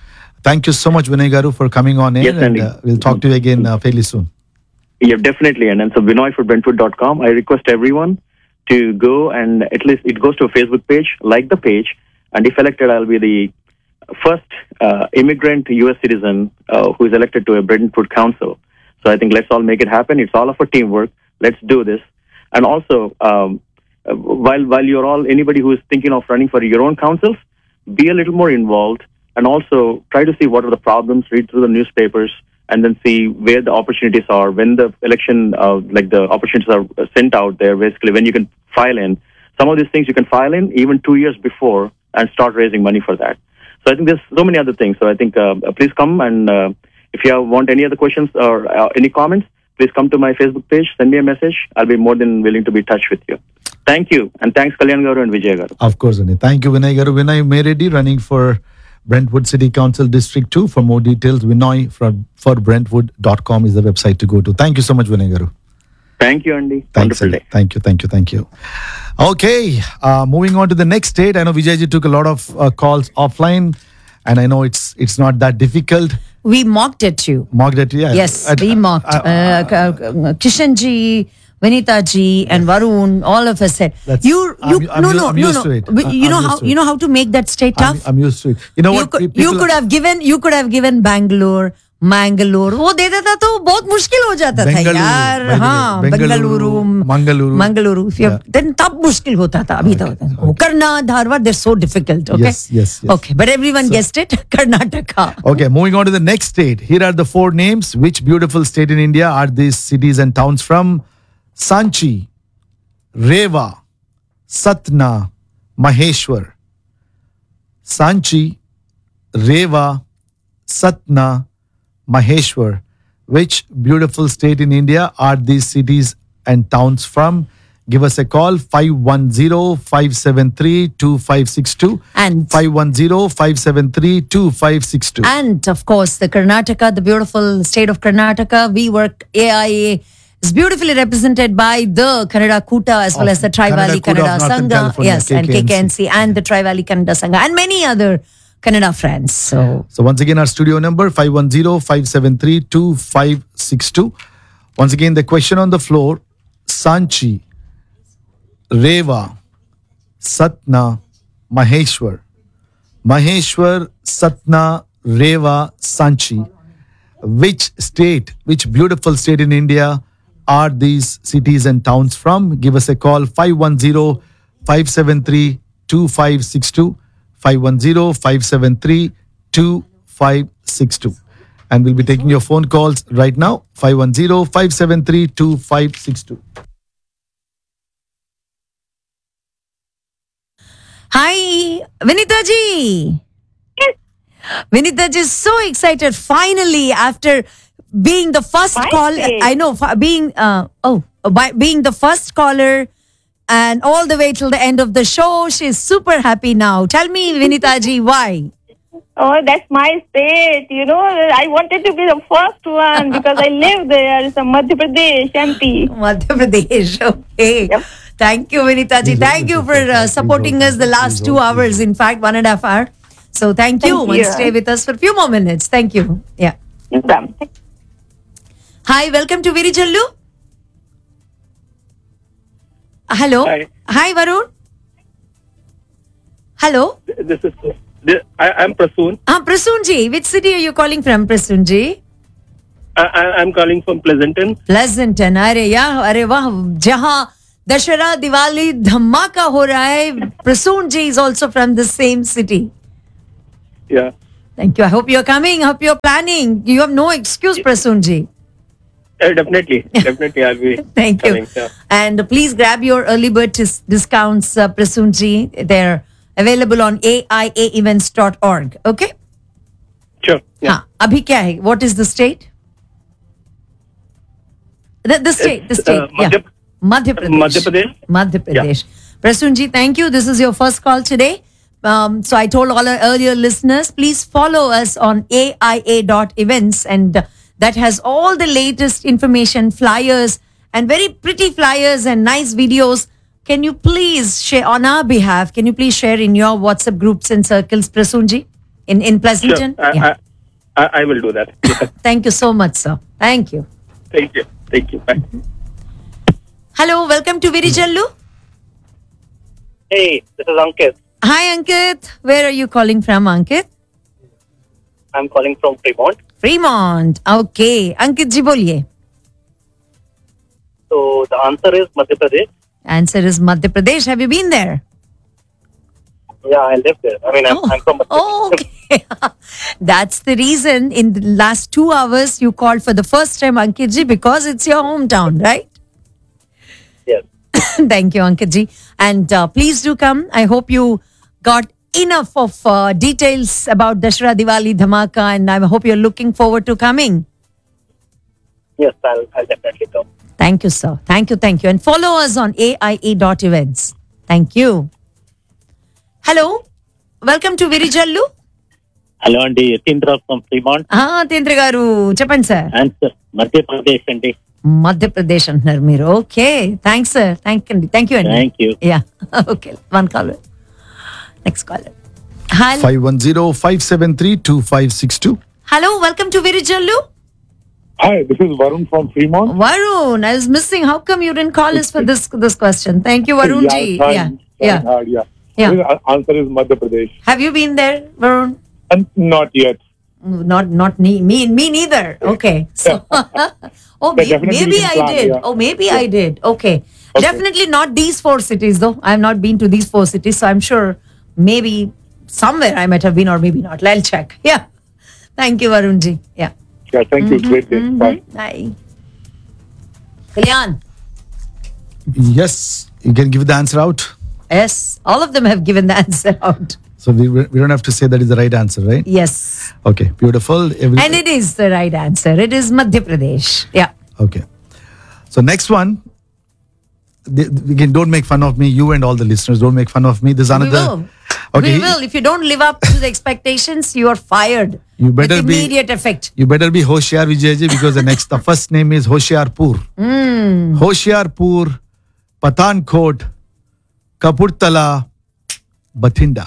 Thank you so much, Vinay Garu, for coming on air. Yes, and Andy. uh, we'll talk to you again uh, fairly soon. Yeah, definitely. And, and so Binoy for Brentwood dot com. I request everyone to go and at least it goes to a Facebook page, like the page. And if elected, I'll be the first uh, immigrant U S citizen uh, who is elected to a Brentwood council. So I think let's all make it happen. It's all of a teamwork. Let's do this. And also, um, uh, while while you're all, anybody who is thinking of running for your own councils, be a little more involved and also try to see what are the problems, read through the newspapers, and then see where the opportunities are, when the election, uh, like the opportunities are sent out there, basically when you can file in. Some of these things you can file in even two years before and start raising money for that. So I think there's so many other things. So I think uh, please come and uh, if you have, want any other questions or uh, any comments, please come to my Facebook page, send me a message. I'll be more than willing to be in touch with you. Thank you. And thanks Kalyan Garu and Vijay Garu. Of course, Vinay. Thank you, Vinay Garu. Vinay Meredi running for Brentwood City Council District two. For more details, Vinay from, for Brentwood dot com is the website to go to. Thank you so much, Vinay Garu. Thank you, Andy. Thanks, Wonderful Andy. day. Thank you, thank you, thank you. Okay, uh, moving on to the next state. I know Vijayji took a lot of uh, calls offline, and I know it's it's not that difficult. We mocked at you. Mocked at you, yeah. Yes, I- we mocked. I- I- uh, K- Kishan ji, Vinita ji, and Varun, all of us said, That's- "You, I'm- you, I'm no, u- no, I'm no, used no. to it. We- I- You know I'm how used to you it. know how to make that state I'm, tough. I'm used to it. You know you what? could, pe- you people- could have given, you could have given Bangalore, Mangalore. वो दे देता तो बहुत मुश्किल हो जाता था बेंगलुरु, यार. by the way, हाँ, Bengaluru, Bengaluru, Mangaluru. Mangaluru. If you have- Yeah. Then तब मुश्किल होता था. अभी तो होता है. वो करना, Dharwad, they're so difficult. Okay. Yes, yes, yes. Okay, but everyone guessed it. Karnataka. Okay, moving on to the next state. Here are the four names. Which beautiful state in India are these cities and towns from? Sanchi, Rewa, Satna, Maheshwar. Sanchi, Rewa, Satna, Maheshwar. Which beautiful state in India are these cities and towns from? Give us a call five one zero, five seven three, two five six two And five one zero, five seven three, two five six two. And of course, the Karnataka, the beautiful state of Karnataka, we work A I A is beautifully represented by the Kannada Kuta as well Of as the Tri Kannada Valley Kuta of Kannada Northern Sangha, California, yes, and K K N C. K K N C and the Tri Valley Kannada Sangha and many other Kannada friends. So So once again, our studio number five one zero, five seven three, two five six two. Once again, the question on the floor: Sanchi, Rewa, Satna, Maheshwar. Maheshwar, Satna, Rewa, Sanchi. Which state, which beautiful state in India are these cities and towns from? Give us a call five one zero, five seven three, two five six two. five one zero, five seven three, two five six two. And we'll be taking your phone calls right now. five one zero, five seven three, two five six two. hi, Vinita ji. Vinita ji is so excited. Finally, after being the first My call, state. I know, fi- being uh, oh, by being the first caller, and all the way till the end of the show, she's super happy now. Tell me, Vinita ji, why? Oh, that's my state. You know, I wanted to be the first one because I live there. It's a Madhya Pradesh, M P. Madhya Pradesh. Okay. Yep. Thank you, Vinita ji. Thank you for uh, supporting us the last two hours. In fact, one and a half hour. So thank you. Thank And you. stay with us for a few more minutes. Thank you. Yeah. Done. Hi, welcome to Virijallu. Hello. Hi. Hi, Varun. Hello. This is this, I, I'm Prasoon. Ah, Prasoonji. Which city are you calling from, Prasoonji? I, I, I'm calling from Pleasanton. Pleasanton. अरे यार, अरे वाह, जहाँ दशहरा दिवाली धमाका हो रहा है. Prasoon ji is also from the same city. Yeah. Thank you. I hope you're coming. I hope you're planning. You have no excuse, Prasoon ji. Uh, definitely, definitely, I'll be. Thank coming, you. yeah. And please grab your early bird dis- discounts, uh, Prasoon ji. They're available on A I A events dot org. Okay? Sure. Yeah. हाँ, अभी क्या है? What is the state? The, the state, the It's, state. uh, yeah. Madhya- Madhya Pradesh. Madhya Pradesh. Madhya Pradesh. Prasoon ji, thank you. This is your first call today. Um, so I told all our earlier listeners, please follow us on A I A dot events, and uh, that has all the latest information, flyers, and very pretty flyers and nice videos. Can you please share on our behalf? Can you please share in your WhatsApp groups and circles, Prasoon ji, in in Sure. Pleasanton? I, Yeah. I, I will do that. Yeah. Thank you so much, sir. Thank you. Thank you. Thank you. Bye. Hello, welcome to Virijallu. Hey, this is Ankit. Hi, Ankit. Where are you calling from, Ankit? I'm calling from Fremont. Fremont. Okay. Ankit ji, boliye. So the answer is Madhya Pradesh. Answer is Madhya Pradesh. Have you been there? Yeah, I live there. I mean, I'm, Oh. I'm from Madhya Oh, okay. That's the reason in the last two hours you called for the first time, Ankit ji, because it's your hometown, right? Yes. Thank you, Ankit ji. And uh, please do come. I hope you got enough of uh, details about Dashera Diwali Dhamaka, and I hope you're looking forward to coming. Yes, I'll, I'll definitely come. Thank you, sir. Thank you, thank you. And follow us on A I A dot events. Thank you. Hello. Welcome to Virijallu. Hello, Andy. Yatindra from Fremont. Ah, Tendra garu. Chappan, sir. Answer Madhya Pradesh, Andy. Madhya Pradesh antunaru మీరు. Okay. Thanks, sir. Thank you. Thank you, Andy. Thank you. Yeah. Okay. One caller. Next caller. Hello. five one zero, five seven three, two five six two. Hello. Welcome to Virijallu. Hi, this is Varun from Fremont. Varun, I was missing. How come you didn't call us for this this question? Thank you, Varun ji. trying- Yeah. trying Yeah. hard, yeah. Yeah. The answer is Madhya Pradesh. Have you been there, Varun? And not yet. Not not me me me neither. Okay. So oh may, definitely maybe we can I plan, did. yeah. Oh maybe I did. Okay. Definitely not these four cities though. I have not been to these four cities, so I'm sure maybe somewhere I might have been or maybe not. I'll check. Yeah. Thank you, Varun ji. Yeah. Yeah, thank you. Great day. Bye. Bye. Kalyan. Yes, you can give the answer out. Yes. All of them have given the answer out. So we, we don't have to say that is the right answer, right? Yes. Okay, beautiful. Every, And it is the right answer. It is Madhya Pradesh. Yeah. Okay. So next one. the- Again, don't make fun of me. You and all the listeners, don't make fun of me. There's We another. will. Okay. We will. If you don't live up to the expectations, you are fired. You better with be- immediate effect. You better be Hoshiar Vijayji because the next, the first name is Hoshiarpur. Hmm. Hoshiarpur, Pathankot, Kapurthala, Bathinda.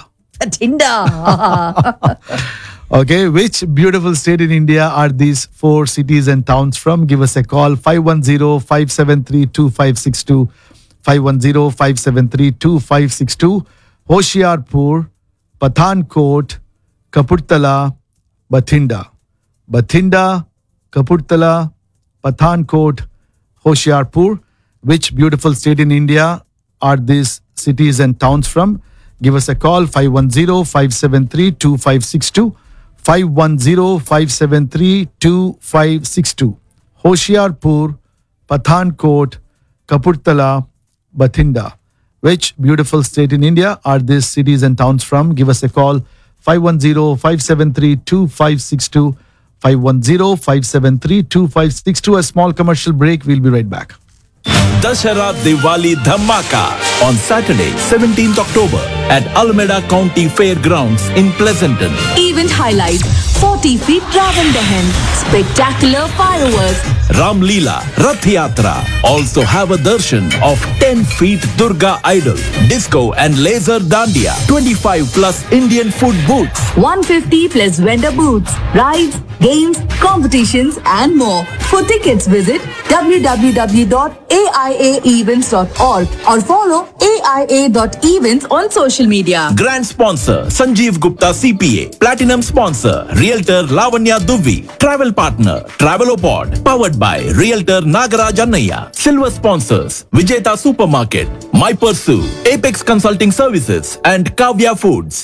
Tinda. Okay, which beautiful state in India are these four cities and towns from? Give us a call five one zero, five seven three, two five six two, five one zero, five seven three, two five six two. Hoshiarpur, Pathankot, Kapurthala, Bathinda. Bathinda, Kapurthala, Pathankot, Hoshiarpur. Which beautiful state in India are these cities and towns from? Give us a call five one zero, five seven three, two five six two, five one zero, five seven three, two five six two. Hoshiarpur, Pathankot, Kapurthala, Bathinda. Which beautiful state in India are these cities and towns from? Give us a call five one zero, five seven three, two five six two, five one zero, five seven three, two five six two. A small commercial break. We'll be right back. Dashera Diwali Dhamaka on Saturday, seventeenth October at Alameda County Fairgrounds in Pleasanton. Event highlight forty feet Ravan Dahan, spectacular fireworks. Ram Leela, Rath Yatra. Also have a darshan of ten feet Durga idol, disco and laser dandiya, twenty-five plus Indian food booths. one fifty plus vendor booths, rides, games, competitions and more. For tickets visit w w w dot a i a events dot org or follow A I A dot events on social media. Grand sponsor Sanjeev Gupta C P A. Platinum sponsor Realtor Lavanya Dubey. Travel partner Travelopod. Powered by Realtor Nagaraj Annaya. Silver sponsors Vijeta Supermarket, My Pursue, Apex Consulting Services and Kavya Foods.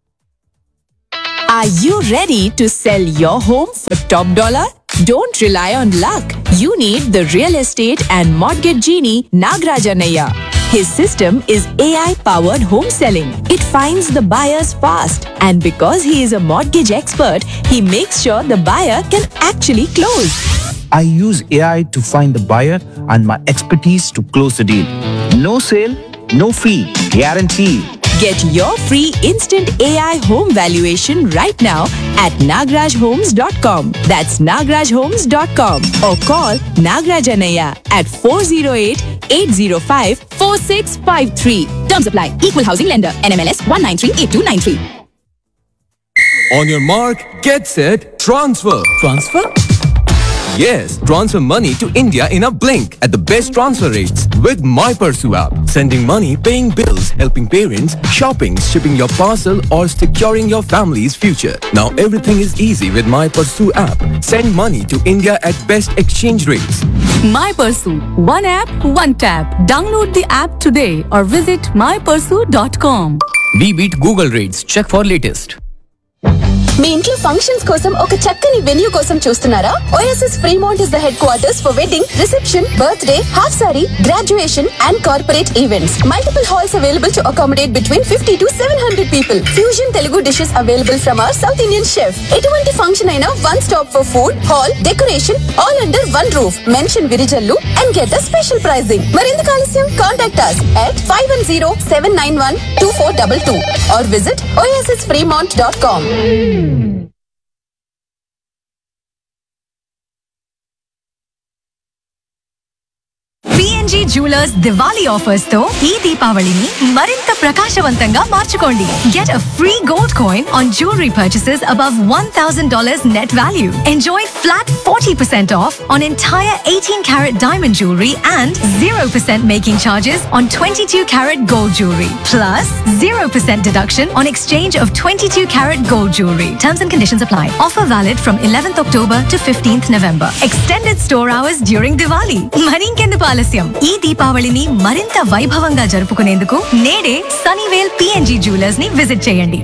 Are you ready to sell your home for top dollar? Don't rely on luck. You need the real estate and mortgage genie Nagaraj Annaya. His system is A I-powered home selling. It finds the buyers fast. And because he is a mortgage expert, he makes sure the buyer can actually close. I use A I to find the buyer and my expertise to close the deal. No sale, no fee, guarantee. Get your free instant A I home valuation right now at nagraj homes dot com. That's nagraj homes dot com or call Nagaraj Annaya at four zero eight, eight zero five, four six five three. Terms apply. Equal housing lender. N M L S one nine three eight two nine three. On your mark, get set, Transfer. Transfer? Yes, transfer money to India in a blink at the best transfer rates with MyPursue app. Sending money, paying bills, helping parents, shopping, shipping your parcel or securing your family's future. Now everything is easy with MyPursue app. Send money to India at best exchange rates. MyPursue. One app, one tap. Download the app today or visit my pursue dot com. We beat Google rates. Check for latest. మీ ఇంట్లో functions కోసం ఒక చక్కని venue కోసం చూస్తున్నారా? OSS Fremont is the head quarters for wedding, reception, birthday, half sorry, graduation and corporate events. Multiple halls available to accommodate between fifty to seven hundred people. Fusion Telugu dishes available from our south Indian chef. ఎటువంటి function అయినా one stop for food, hall, decoration all under one roof. Mention Virijallu and get the special pricing. మరెందుకు ఆలస్యం? Contact us at five one zero seven nine one two four two two or visit o s s fremont dot com. P N G Jewelers Diwali offers తో ఈ దీపావళిని మరింత ప్రకాశవంతంగా మార్చుకోండి. Get a free gold coin on jewelry purchases above one thousand dollars net value. Enjoy flat forty percent off on entire eighteen carat diamond jewelry and zero percent making charges on twenty-two carat gold jewelry. Plus zero percent deduction on exchange of twenty-two carat gold jewelry. Terms and conditions apply. Offer valid from eleventh October to fifteenth November. Extended store hours during Diwali. మరింకెందుకు ఆలస్యం? ఈ దీపావళిని మరింత వైభవంగా జరుపుకునేందుకు నేడే సనీవేల్ P N G Jewelers ని visit చేయండి.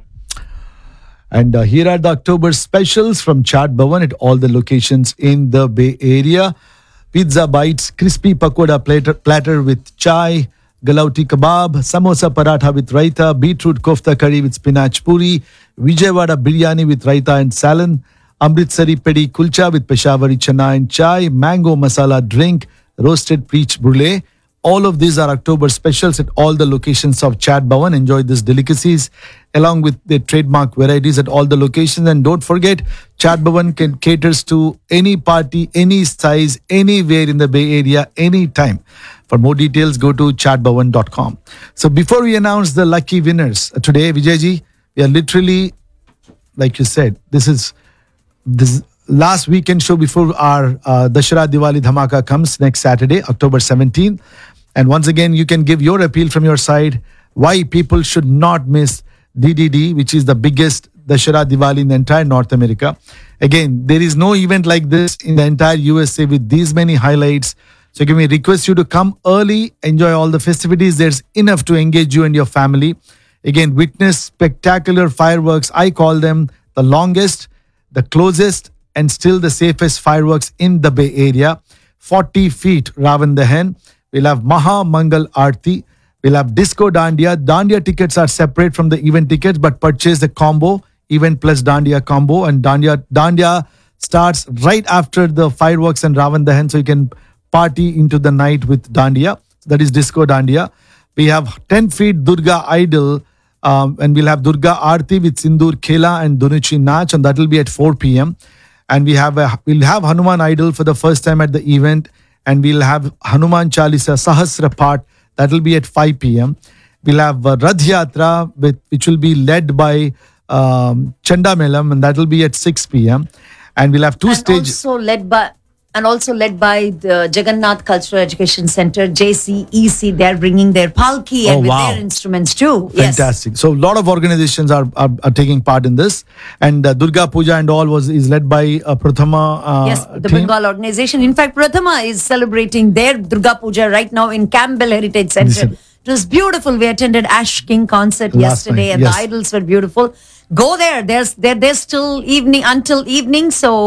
And uh, here are the October specials from Chaat Bhavan at all the locations in the Bay Area. Pizza bites, crispy pakoda platter, platter with chai, galauti kebab, samosa paratha with raita, beetroot kofta curry with spinach puri, Vijayawada biryani with raita and salan, Amritsari pedi kulcha with Peshawari chana and chai, mango masala drink, roasted peach brulee. All of these are October specials at all the locations of Chaat Bhavan. Enjoy these delicacies along with the trademark varieties at all the locations. And don't forget, Chaat Bhavan can caters to any party, any size, anywhere in the Bay Area, anytime. For more details, go to chat bhavan dot com. So before we announce the lucky winners uh, today, Vijayji, we are literally, like you said, this is this last weekend show before our uh, Dashara Diwali Dhamaka comes next Saturday, October seventeenth. And once again, you can give your appeal from your side why people should not miss D D D, which is the biggest Dashara Diwali in the entire North America. Again, there is no event like this in the entire U S A with these many highlights. So can we request you to come early, enjoy all the festivities. There's enough to engage you and your family. Again, witness spectacular fireworks. I call them the longest, the closest, and still the safest fireworks in the Bay Area. forty feet Ravan Dahan. We'll have Maha Mangal Aarti. We'll have Disco Dandiya. Dandiya tickets are separate from the event tickets, but purchase the combo, event plus Dandiya combo. And Dandiya, Dandiya starts right after the fireworks and Ravan Dahan, so you can party into the night with Dandiya. That is Disco Dandiya. We have ten feet Durga Idol. Um, and we'll have Durga Aarti with Sindur Khela and Dunuchi Nach, and that will be at four p.m. And we have a, we'll have Hanuman Idol for the first time at the event, and we'll have Hanuman Chalisa Sahasra Part, that will be at five p.m. We'll have uh, Radh Yatra, with, which will be led by um, Chanda Melam, and that will be at six p.m. And we'll have two and stages. Also led by and also led by the Jagannath Cultural Education Center, J C E C. They're bringing their palki and Oh, with wow. their instruments too. Fantastic. So a lot of organizations are, are, are taking part in this. And uh, Durga Puja and all was is led by uh, Prathama uh, Yes, the team. Bengal organization. In fact, Prathama is celebrating their Durga Puja right now in Campbell Heritage Center. It was beautiful. We attended Ash King concert Last yesterday, night, and yes. the idols were beautiful. Go there. There's there there's still evening until evening. So